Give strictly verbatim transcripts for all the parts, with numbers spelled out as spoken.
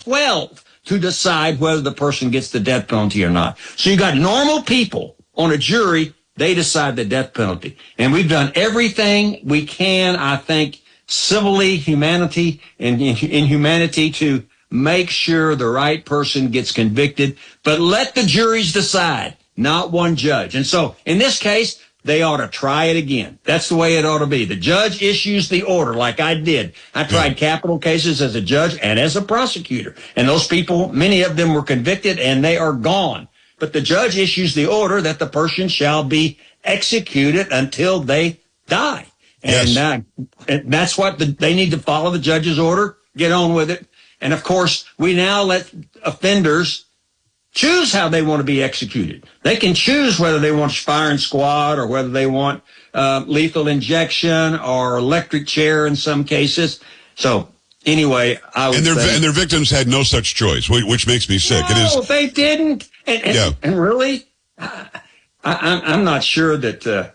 twelve to decide whether the person gets the death penalty or not. So you got normal people on a jury, they decide the death penalty. And we've done everything we can, I think, civilly, humanity, and in humanity to make sure the right person gets convicted. But let the juries decide, not one judge. And so in this case, they ought to try it again. That's the way it ought to be. The judge issues the order like I did. I tried capital cases as a judge and as a prosecutor. And those people, many of them were convicted and they are gone. But the judge issues the order that the person shall be executed until they die. And, yes. uh, and that's what the, they need to follow the judge's order, get on with it. And of course, we now let offenders choose how they want to be executed. They can choose whether they want firing squad or whether they want uh, lethal injection or electric chair in some cases. So anyway, I would and their say, and their victims had no such choice, which makes me sick. No, it is. they didn't. And, and, yeah. and really, I, I'm I'm not sure that. Uh,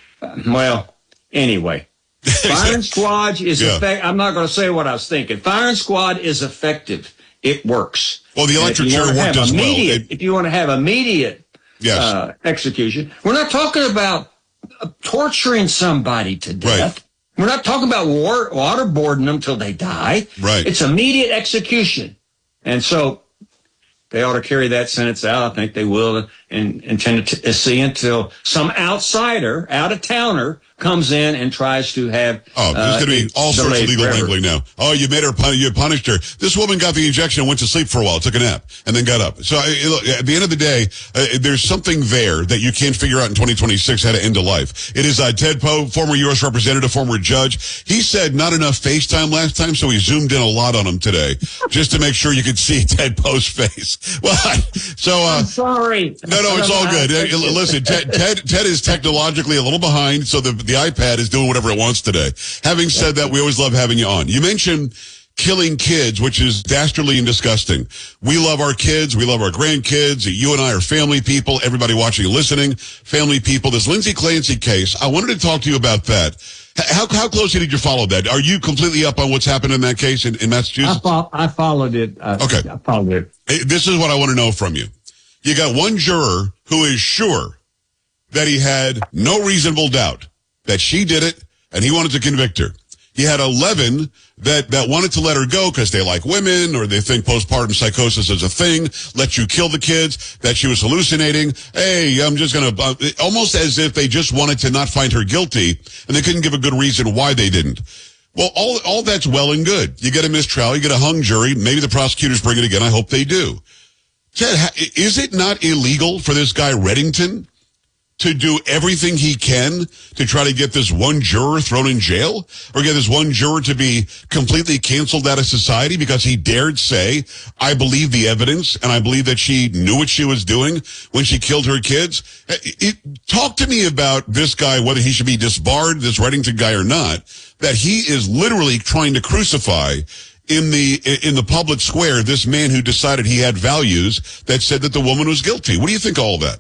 well, anyway. Firing squad is yeah. effective. I'm not going to say what I was thinking. Firing squad is effective. It works. Well, the electric chair worked as well. It, if you want to have immediate yes. uh, execution, we're not talking about uh, torturing somebody to death. Right. We're not talking about war, waterboarding them till they die. Right. It's immediate execution. And so they ought to carry that sentence out. I think they will and intend to see until some outsider, out-of-towner, comes in and tries to have. Oh, there's uh, going to be all sorts of legal forever. wrangling now. Oh, you made her, you punished her. This woman got the injection and went to sleep for a while, took a nap, and then got up. So look, at the end of the day, uh, there's something there that you can't figure out in twenty twenty-six how to end a life. It is uh, Ted Poe, former U S representative, former judge. He said not enough FaceTime last time, so he zoomed in a lot on him today, just to make sure you could see Ted Poe's face. Well, so uh, I'm sorry. No, no, it's all good. Uh, listen, Ted, Ted, Ted is technologically a little behind, so the the iPad is doing whatever it wants today. Having said that, we always love having you on. You mentioned killing kids, which is dastardly and disgusting. We love our kids. We love our grandkids. You and I are family people. Everybody watching and listening, family people. This Lindsay Clancy case, I wanted to talk to you about that. How how closely did you follow that? Are you completely up on what's happened in that case in, in Massachusetts? I, fo- I followed it. Uh, okay. I followed it. This is what I want to know from you. You got one juror who is sure that he had no reasonable doubt that she did it, and he wanted to convict her. He had eleven that, that wanted to let her go because they like women or they think postpartum psychosis is a thing, let you kill the kids, that she was hallucinating. Hey, I'm just going to, uh, almost as if they just wanted to not find her guilty, and they couldn't give a good reason why they didn't. Well, all, all that's well and good. You get a mistrial, you get a hung jury, maybe the prosecutors bring it again. I hope they do. Ted, is it not illegal for this guy Reddington to do everything he can to try to get this one juror thrown in jail, or get this one juror to be completely canceled out of society because he dared say, I believe the evidence and I believe that she knew what she was doing when she killed her kids? It, it, talk to me about this guy, whether he should be disbarred, this Reddington guy or not, that he is literally trying to crucify in the in the public square this man who decided he had values that said that the woman was guilty. What do you think of all that?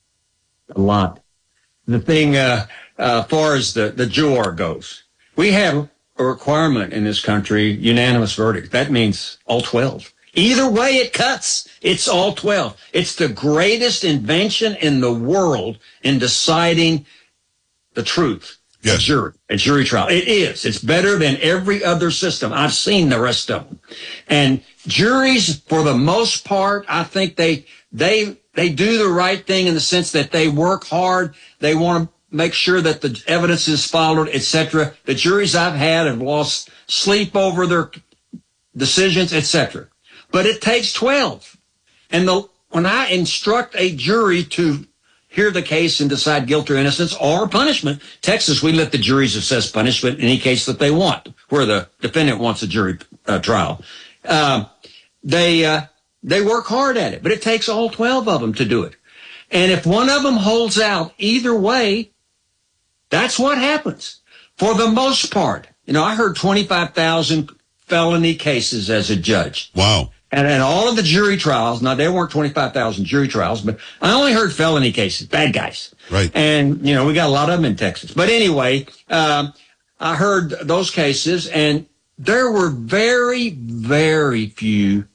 A lot. The thing, uh, uh, far as the, the juror goes, we have a requirement in this country, unanimous verdict. That means all twelve. Either way it cuts, it's all twelve. It's the greatest invention in the world in deciding the truth. Yes. A jury, a jury trial. It is. It's better than every other system. I've seen the rest of them. And juries, for the most part, I think they, they, they do the right thing in the sense that they work hard. They want to make sure that the evidence is followed, et cetera. The juries I've had have lost sleep over their decisions, et cetera. But it takes twelve. And the, when I instruct a jury to hear the case and decide guilt or innocence or punishment, Texas, we let the juries assess punishment in any case that they want, where the defendant wants a jury uh, trial. Uh, they, uh, They work hard at it, but it takes all twelve of them to do it. And if one of them holds out either way, that's what happens. For the most part, you know, I heard twenty-five thousand felony cases as a judge. Wow. And in all of the jury trials, now there weren't twenty-five thousand jury trials, but I only heard felony cases, bad guys. Right. And, you know, we got a lot of them in Texas. But anyway, um, I heard those cases, and there were very, very few